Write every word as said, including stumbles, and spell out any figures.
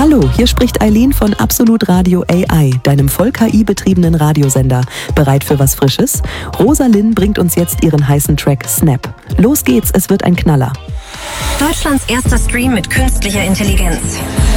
Hallo, hier spricht Eileen von Absolut Radio A I, deinem voll K I-betriebenen Radiosender. Bereit für was Frisches? Rosa Linn bringt uns jetzt ihren heißen Track Snap. Los geht's, es wird ein Knaller. Deutschlands erster Stream mit künstlicher Intelligenz.